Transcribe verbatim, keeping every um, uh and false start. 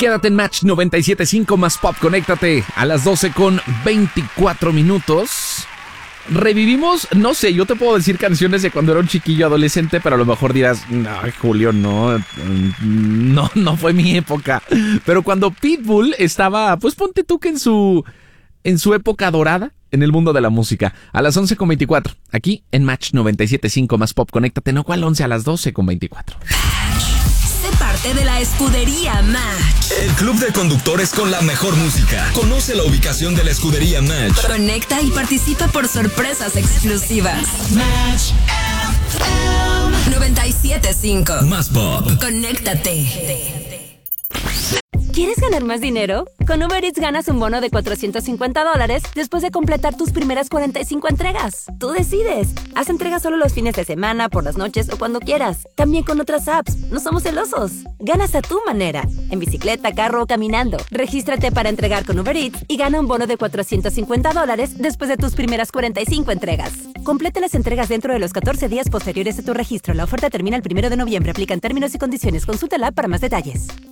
Quédate en Match noventa y siete punto cinco más Pop. Conéctate a las doce con veinticuatro minutos. Revivimos, no sé, yo te puedo decir canciones de cuando era un chiquillo adolescente, pero a lo mejor dirás, no, Julio, no, no, no fue mi época. Pero cuando Pitbull estaba, pues ponte tú que en su, en su época dorada en el mundo de la música. A las once con veinticuatro, aquí en Match noventa y siete punto cinco más Pop. Conéctate, no, ¿cuál once? A las doce con veinticuatro. Sé parte de la escudería Match. El club de conductores con la mejor música. Conoce la ubicación de la escudería Match. Conecta y participa por sorpresas exclusivas. Match noventa y siete punto cinco más Pop. Conéctate. ¿Quieres ganar más dinero? Con Uber Eats ganas un bono de cuatrocientos cincuenta dólares después de completar tus primeras cuarenta y cinco entregas. Tú decides. Haz entregas solo los fines de semana, por las noches o cuando quieras. También con otras apps. No somos celosos. Ganas a tu manera. En bicicleta, carro o caminando. Regístrate para entregar con Uber Eats y gana un bono de cuatrocientos cincuenta dólares después de tus primeras cuarenta y cinco entregas. Completa las entregas dentro de los catorce días posteriores a tu registro. La oferta termina el primero de noviembre. Aplican términos y condiciones. Consulta la app para más detalles.